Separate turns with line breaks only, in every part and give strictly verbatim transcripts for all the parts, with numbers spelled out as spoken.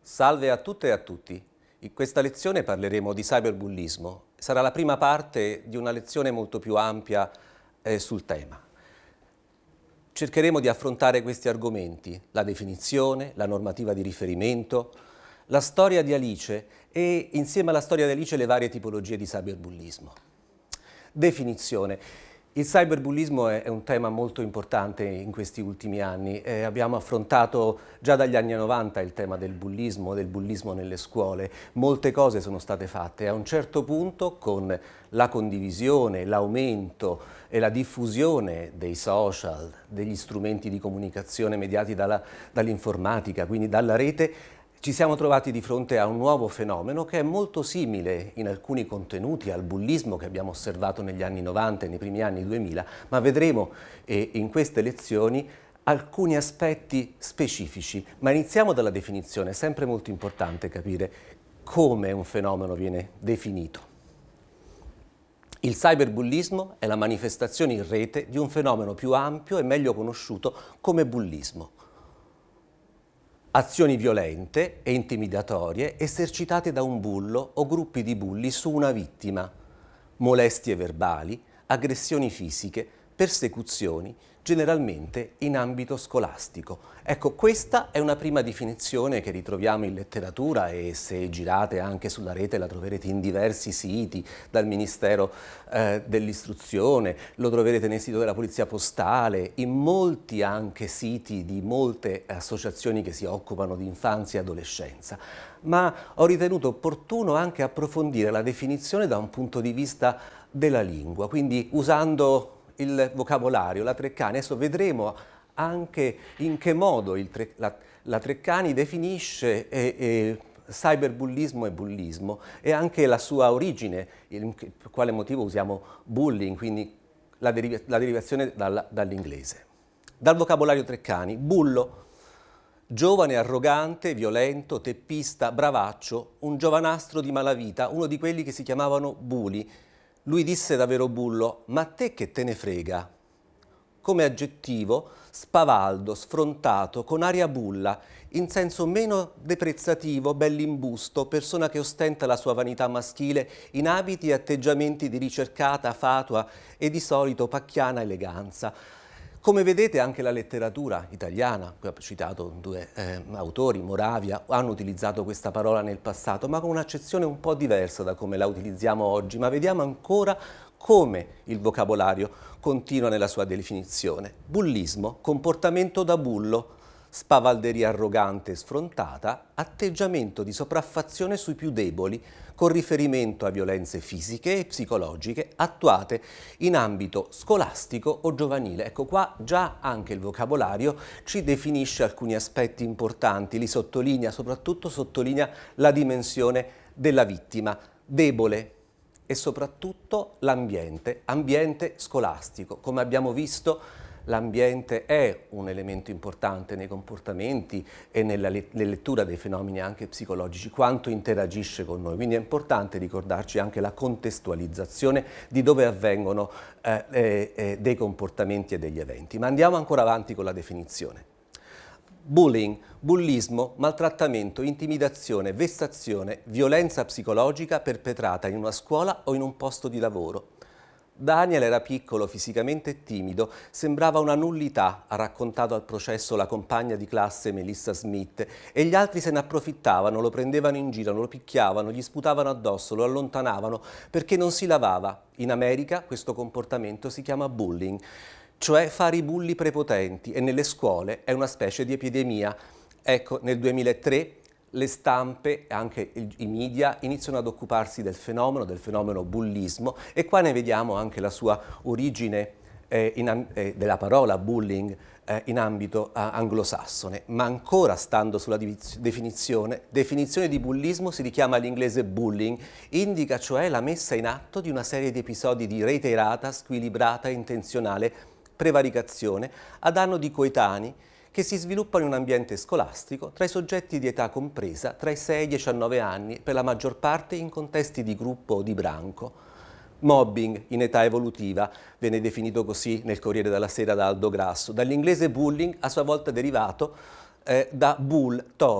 Salve a tutte e a tutti. In questa lezione parleremo di cyberbullismo. Sarà la prima parte di una lezione molto più ampia eh, sul tema. Cercheremo di affrontare questi argomenti: la definizione, la normativa di riferimento, la storia di Alice e, insieme alla storia di Alice, le varie tipologie di cyberbullismo. Definizione. Il cyberbullismo è un tema molto importante in questi ultimi anni. Eh, abbiamo affrontato già dagli anni novanta il tema del bullismo, del bullismo nelle scuole. Molte cose sono state fatte. A un certo punto, con la condivisione, l'aumento e la diffusione dei social, degli strumenti di comunicazione mediati dalla, dall'informatica, quindi dalla rete, ci siamo trovati di fronte a un nuovo fenomeno che è molto simile in alcuni contenuti al bullismo che abbiamo osservato negli anni novanta e nei primi anni duemila, ma vedremo eh, in queste lezioni alcuni aspetti specifici. Ma iniziamo dalla definizione. È sempre molto importante capire come un fenomeno viene definito. Il cyberbullismo è la manifestazione in rete di un fenomeno più ampio e meglio conosciuto come bullismo. Azioni violente e intimidatorie esercitate da un bullo o gruppi di bulli su una vittima, molestie verbali, aggressioni fisiche, persecuzioni, generalmente in ambito scolastico. Ecco, questa è una prima definizione che ritroviamo in letteratura e se girate anche sulla rete la troverete in diversi siti, dal Ministero eh, dell'Istruzione, lo troverete nel sito della Polizia Postale, in molti anche siti di molte associazioni che si occupano di infanzia e adolescenza. Ma ho ritenuto opportuno anche approfondire la definizione da un punto di vista della lingua, quindi usando il vocabolario, la Treccani. Adesso vedremo anche in che modo il tre, la, la Treccani definisce eh, eh, cyberbullismo e bullismo e anche la sua origine, il, per quale motivo usiamo bullying, quindi la, deriva, la derivazione dalla, dall'inglese. Dal vocabolario Treccani: bullo, giovane arrogante, violento, teppista, bravaccio, un giovanastro di malavita, uno di quelli che si chiamavano buli. Lui disse da vero bullo: ma a te che te ne frega? Come aggettivo, spavaldo, sfrontato, con aria bulla, in senso meno deprezzativo, bell'imbusto, persona che ostenta la sua vanità maschile in abiti e atteggiamenti di ricercata fatua e di solito pacchiana eleganza. Come vedete anche la letteratura italiana, qui ho citato due eh, autori, Moravia, hanno utilizzato questa parola nel passato, ma con un'accezione un po' diversa da come la utilizziamo oggi, ma vediamo ancora come il vocabolario continua nella sua definizione. Bullismo, comportamento da bullo, spavalderia arrogante e sfrontata, atteggiamento di sopraffazione sui più deboli, con riferimento a violenze fisiche e psicologiche attuate in ambito scolastico o giovanile. Ecco, qua già anche il vocabolario ci definisce alcuni aspetti importanti, li sottolinea, soprattutto sottolinea la dimensione della vittima, debole, e soprattutto l'ambiente, ambiente scolastico. Come abbiamo visto, l'ambiente è un elemento importante nei comportamenti e nella lettura dei fenomeni anche psicologici, quanto interagisce con noi. Quindi è importante ricordarci anche la contestualizzazione di dove avvengono eh, eh, dei comportamenti e degli eventi. Ma andiamo ancora avanti con la definizione. Bullying, bullismo, maltrattamento, intimidazione, vessazione, violenza psicologica perpetrata in una scuola o in un posto di lavoro. Daniel era piccolo, fisicamente timido, sembrava una nullità, ha raccontato al processo la compagna di classe Melissa Smith, e gli altri se ne approfittavano, lo prendevano in giro, lo picchiavano, gli sputavano addosso, lo allontanavano perché non si lavava. In America questo comportamento si chiama bullying, cioè fare i bulli prepotenti, e nelle scuole è una specie di epidemia. Ecco, nel duemilatré le stampe e anche i media iniziano ad occuparsi del fenomeno, del fenomeno bullismo, e qua ne vediamo anche la sua origine eh, in, eh, della parola bullying eh, in ambito eh, anglosassone. Ma ancora stando sulla definizione, definizione di bullismo si richiama all'inglese bullying, indica cioè la messa in atto di una serie di episodi di reiterata, squilibrata e intenzionale prevaricazione a danno di coetanei che si sviluppano in un ambiente scolastico tra i soggetti di età compresa tra i sei e i diciannove anni, per la maggior parte in contesti di gruppo o di branco. Mobbing in età evolutiva viene definito così nel Corriere della Sera da Aldo Grasso, dall'inglese bullying, a sua volta derivato eh, da bull, toro,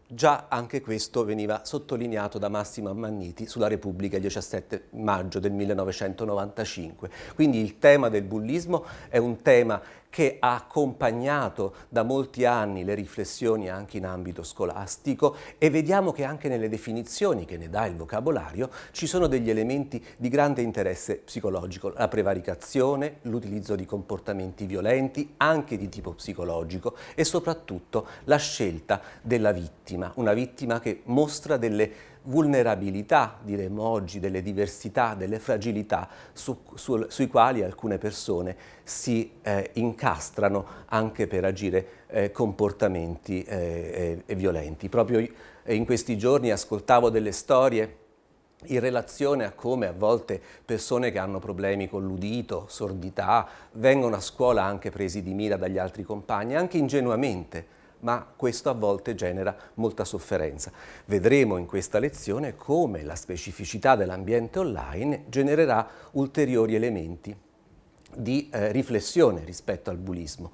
Già anche questo veniva sottolineato da Massimo Ammanniti sulla Repubblica il diciassette maggio del millenovecentonovantacinque. Quindi il tema del bullismo è un tema che ha accompagnato da molti anni le riflessioni anche in ambito scolastico, e vediamo che anche nelle definizioni che ne dà il vocabolario ci sono degli elementi di grande interesse psicologico: la prevaricazione, l'utilizzo di comportamenti violenti anche di tipo psicologico, e soprattutto la scelta della vittima, una vittima che mostra delle vulnerabilità, diremmo oggi, delle diversità, delle fragilità su, su, sui quali alcune persone si eh, incastrano anche per agire eh, comportamenti eh, eh, violenti. Proprio in questi giorni ascoltavo delle storie in relazione a come a volte persone che hanno problemi con l'udito, sordità, vengono a scuola anche presi di mira dagli altri compagni, anche ingenuamente, ma questo a volte genera molta sofferenza. Vedremo in questa lezione come la specificità dell'ambiente online genererà ulteriori elementi di eh, riflessione rispetto al bullismo.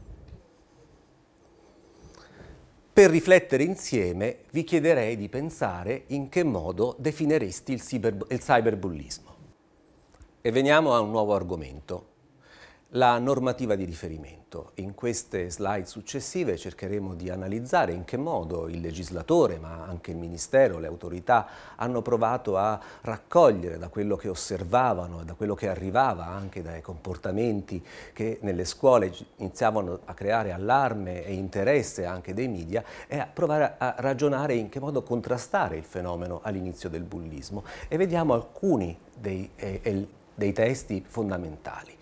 Per riflettere insieme vi chiederei di pensare in che modo definiresti il, cyber, il cyberbullismo. E veniamo a un nuovo argomento: la normativa di riferimento. In queste slide successive cercheremo di analizzare in che modo il legislatore, ma anche il Ministero, le autorità, hanno provato a raccogliere da quello che osservavano e da quello che arrivava anche dai comportamenti che nelle scuole iniziavano a creare allarme e interesse anche dei media, e a provare a ragionare in che modo contrastare il fenomeno all'inizio del bullismo. E vediamo alcuni dei, eh, dei testi fondamentali.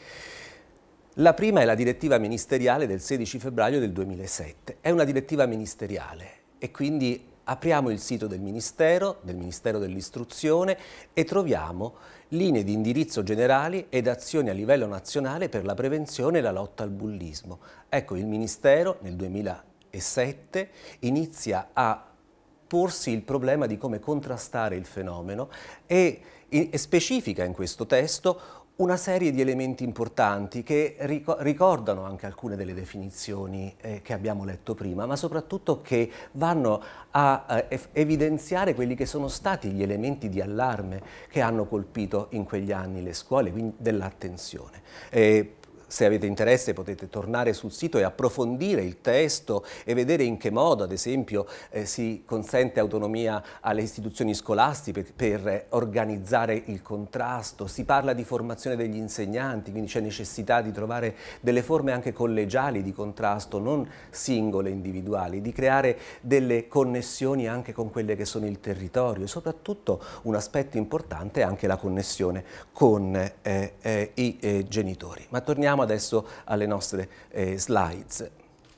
La prima è la direttiva ministeriale del sedici febbraio del duemilasette. È una direttiva ministeriale e quindi apriamo il sito del Ministero, del Ministero dell'Istruzione, e troviamo linee di indirizzo generali ed azioni a livello nazionale per la prevenzione e la lotta al bullismo. Ecco, il Ministero nel duemilasette inizia a porsi il problema di come contrastare il fenomeno e, e specifica in questo testo una serie di elementi importanti che ricordano anche alcune delle definizioni eh, che abbiamo letto prima, ma soprattutto che vanno a, a evidenziare quelli che sono stati gli elementi di allarme che hanno colpito in quegli anni le scuole, quindi dell'attenzione. Eh, Se avete interesse potete tornare sul sito e approfondire il testo e vedere in che modo, ad esempio, eh, si consente autonomia alle istituzioni scolastiche per, per organizzare il contrasto. Si parla di formazione degli insegnanti, quindi c'è necessità di trovare delle forme anche collegiali di contrasto, non singole, individuali, di creare delle connessioni anche con quelle che sono il territorio, e soprattutto un aspetto importante è anche la connessione con eh, eh, i eh, genitori. Ma torniamo adesso alle nostre eh, slides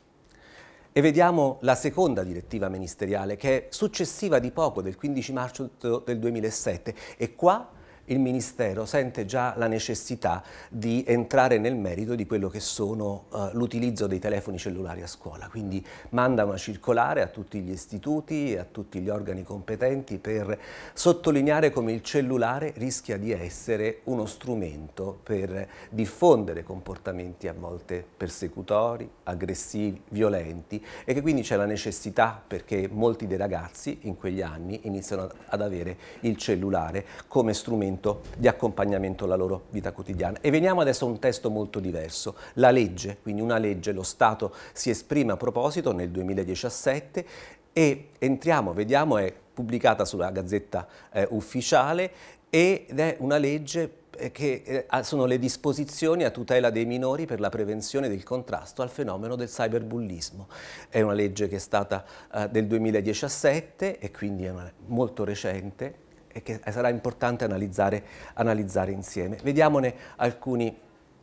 e vediamo la seconda direttiva ministeriale, che è successiva di poco, del quindici marzo del duemilasette, e qua il Ministero sente già la necessità di entrare nel merito di quello che sono uh, l'utilizzo dei telefoni cellulari a scuola, quindi manda una circolare a tutti gli istituti e a tutti gli organi competenti per sottolineare come il cellulare rischia di essere uno strumento per diffondere comportamenti a volte persecutori, aggressivi, violenti, e che quindi c'è la necessità, perché molti dei ragazzi in quegli anni iniziano ad avere il cellulare come strumento di accompagnamento alla loro vita quotidiana. E veniamo adesso a un testo molto diverso, la legge, quindi una legge, lo Stato si esprime a proposito nel duemiladiciassette, e entriamo, vediamo, è pubblicata sulla Gazzetta eh, Ufficiale, ed è una legge che eh, sono le disposizioni a tutela dei minori per la prevenzione del contrasto al fenomeno del cyberbullismo. È una legge che è stata eh, del duemiladiciassette e quindi è una, molto recente, e che sarà importante analizzare, analizzare insieme. Vediamone alcuni,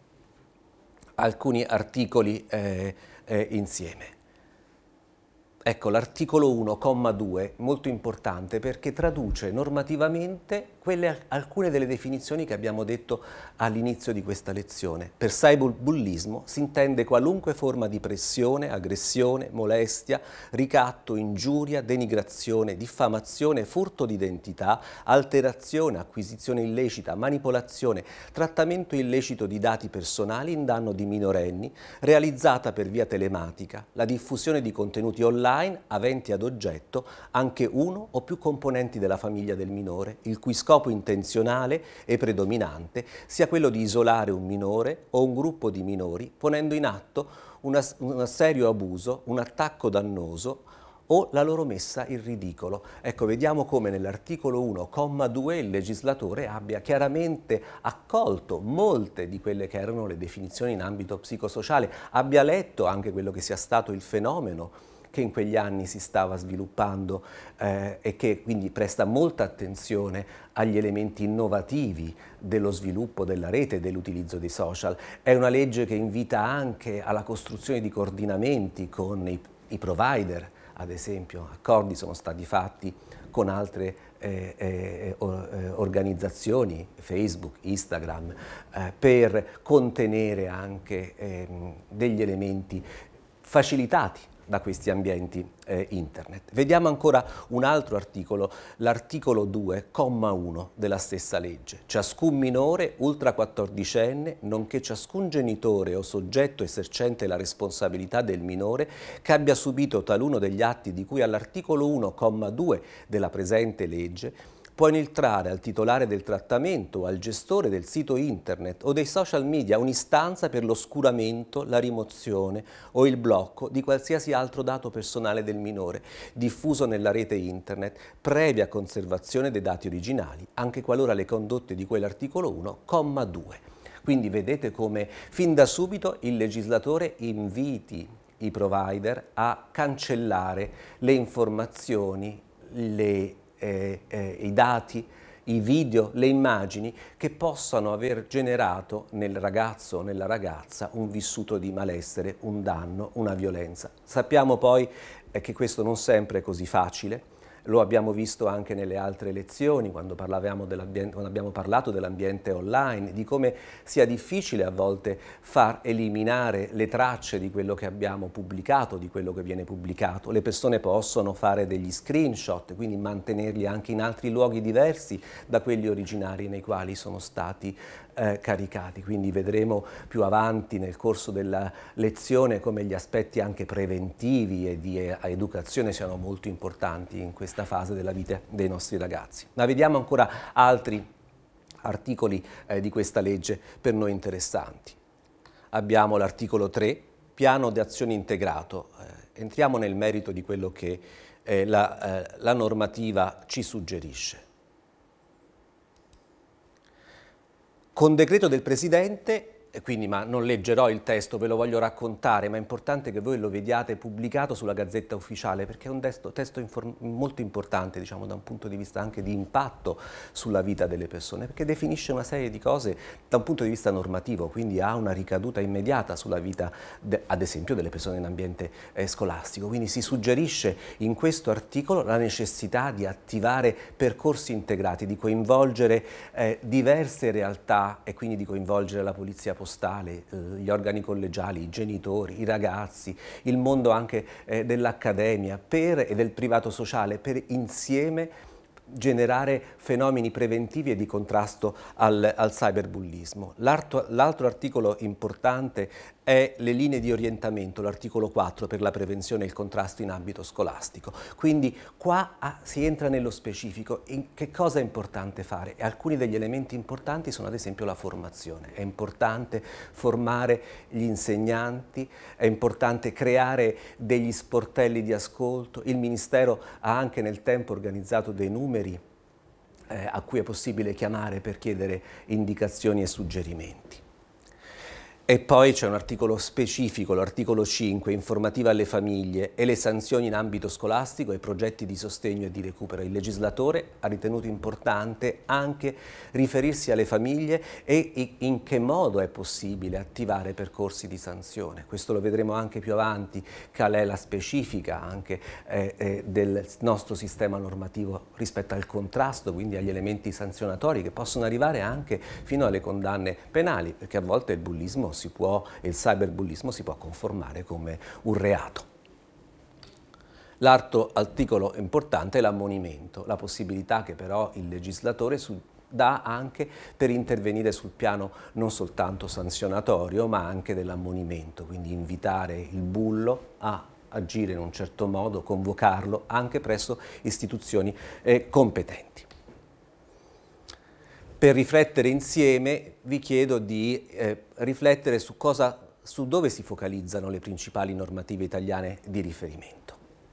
alcuni articoli eh, eh, insieme. Ecco, l'articolo uno, comma due, molto importante perché traduce normativamente quelle, alcune delle definizioni che abbiamo detto all'inizio di questa lezione. Per cyberbullismo si intende qualunque forma di pressione, aggressione, molestia, ricatto, ingiuria, denigrazione, diffamazione, furto d'identità, alterazione, acquisizione illecita, manipolazione, trattamento illecito di dati personali in danno di minorenni, realizzata per via telematica, la diffusione di contenuti online aventi ad oggetto anche uno o più componenti della famiglia del minore, il cui scopo intenzionale e predominante sia quello di isolare un minore o un gruppo di minori, ponendo in atto una, un serio abuso, un attacco dannoso o la loro messa in ridicolo. Ecco, vediamo come nell'articolo uno, comma due, il legislatore abbia chiaramente accolto molte di quelle che erano le definizioni in ambito psicosociale, abbia letto anche quello che sia stato il fenomeno che in quegli anni si stava sviluppando eh, e che quindi presta molta attenzione agli elementi innovativi dello sviluppo della rete e dell'utilizzo dei social. È una legge che invita anche alla costruzione di coordinamenti con i, i provider, ad esempio. Accordi sono stati fatti con altre eh, eh, organizzazioni, Facebook, Instagram, eh, per contenere anche eh, degli elementi facilitati da questi ambienti eh, internet. Vediamo ancora un altro articolo, l'articolo due, comma uno della stessa legge. Ciascun minore ultra quattordicenne, nonché ciascun genitore o soggetto esercente la responsabilità del minore che abbia subito taluno degli atti di cui all'articolo uno, comma due della presente legge, può inoltrare al titolare del trattamento o al gestore del sito internet o dei social media un'istanza per l'oscuramento, la rimozione o il blocco di qualsiasi altro dato personale del minore diffuso nella rete internet, previa conservazione dei dati originali, anche qualora le condotte di quell'articolo uno, comma due. Quindi vedete come fin da subito il legislatore inviti i provider a cancellare le informazioni, le Eh, eh, i dati, i video, le immagini che possano aver generato nel ragazzo o nella ragazza un vissuto di malessere, un danno, una violenza. Sappiamo poi eh, che questo non sempre è così facile. Lo abbiamo visto anche nelle altre lezioni, quando, parlavamo dell'ambiente, quando abbiamo parlato dell'ambiente online, di come sia difficile a volte far eliminare le tracce di quello che abbiamo pubblicato, di quello che viene pubblicato. Le persone possono fare degli screenshot, quindi mantenerli anche in altri luoghi diversi da quelli originari nei quali sono stati eh, caricati. Quindi vedremo più avanti nel corso della lezione come gli aspetti anche preventivi e di educazione siano molto importanti in questa fase della vita dei nostri ragazzi. Ma vediamo ancora altri articoli eh, di questa legge per noi interessanti. Abbiamo l'articolo tre, piano di azione integrato. Eh, entriamo nel merito di quello che eh, la, eh, la normativa ci suggerisce. Con decreto del Presidente, quindi ma non leggerò il testo, ve lo voglio raccontare, ma è importante che voi lo vediate pubblicato sulla Gazzetta Ufficiale, perché è un testo, testo molto importante, diciamo, da un punto di vista anche di impatto sulla vita delle persone, perché definisce una serie di cose da un punto di vista normativo, quindi ha una ricaduta immediata sulla vita, de, ad esempio, delle persone in ambiente eh, scolastico. Quindi si suggerisce in questo articolo la necessità di attivare percorsi integrati, di coinvolgere eh, diverse realtà e quindi di coinvolgere la polizia postale, eh, gli organi collegiali, i genitori, i ragazzi, il mondo anche eh, dell'accademia e del privato sociale per insieme generare fenomeni preventivi e di contrasto al, al cyberbullismo. L'altro articolo importante è le linee di orientamento, l'articolo quattro per la prevenzione e il contrasto in ambito scolastico. Quindi qua ah, si entra nello specifico. In che cosa è importante fare? E alcuni degli elementi importanti sono ad esempio la formazione. È importante formare gli insegnanti, è importante creare degli sportelli di ascolto. Il Ministero ha anche nel tempo organizzato dei numeri eh, a cui è possibile chiamare per chiedere indicazioni e suggerimenti. E poi c'è un articolo specifico, l'articolo cinque, informativa alle famiglie e le sanzioni in ambito scolastico e progetti di sostegno e di recupero. Il legislatore ha ritenuto importante anche riferirsi alle famiglie e in che modo è possibile attivare percorsi di sanzione. Questo lo vedremo anche più avanti, qual è la specifica anche eh, eh, del nostro sistema normativo rispetto al contrasto, quindi agli elementi sanzionatori che possono arrivare anche fino alle condanne penali, perché a volte il bullismo si può, il cyberbullismo si può conformare come un reato. L'altro articolo importante è l'ammonimento, la possibilità che però il legislatore su, dà anche per intervenire sul piano non soltanto sanzionatorio ma anche dell'ammonimento, quindi invitare il bullo a agire in un certo modo, convocarlo anche presso istituzioni eh, competenti. Per riflettere insieme vi chiedo di eh, riflettere su, cosa, su dove si focalizzano le principali normative italiane di riferimento.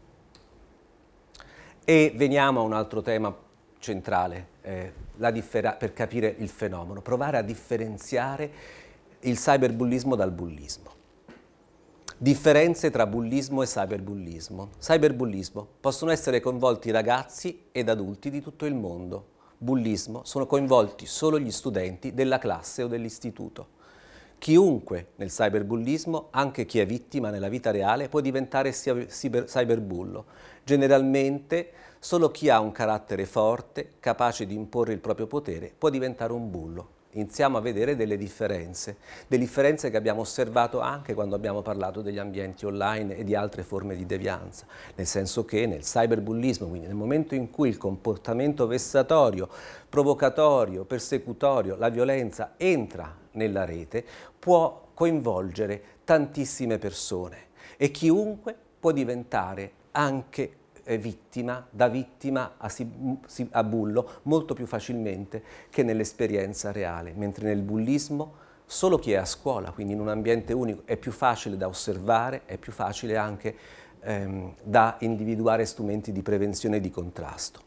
E veniamo a un altro tema centrale, eh, la per capire il fenomeno, provare a differenziare il cyberbullismo dal bullismo. Differenze tra bullismo e cyberbullismo. Cyberbullismo: possono essere coinvolti ragazzi ed adulti di tutto il mondo. Bullismo: sono coinvolti solo gli studenti della classe o dell'istituto. Chiunque nel cyberbullismo, anche chi è vittima nella vita reale, può diventare cyberbullo. Generalmente solo chi ha un carattere forte, capace di imporre il proprio potere, può diventare un bullo. Iniziamo a vedere delle differenze, delle differenze che abbiamo osservato anche quando abbiamo parlato degli ambienti online e di altre forme di devianza, nel senso che nel cyberbullismo, quindi nel momento in cui il comportamento vessatorio, provocatorio, persecutorio, la violenza entra nella rete, può coinvolgere tantissime persone e chiunque può diventare anche vittima, da vittima a, a bullo molto più facilmente che nell'esperienza reale, mentre nel bullismo solo chi è a scuola, quindi in un ambiente unico, è più facile da osservare, è più facile anche ehm, da individuare strumenti di prevenzione e di contrasto.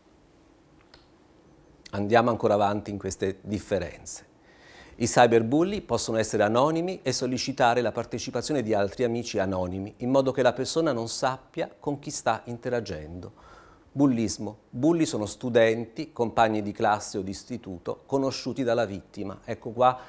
Andiamo ancora avanti in queste differenze. I cyberbulli possono essere anonimi e sollecitare la partecipazione di altri amici anonimi, in modo che la persona non sappia con chi sta interagendo. Bullismo. Bulli sono studenti, compagni di classe o di istituto, conosciuti dalla vittima. Ecco qua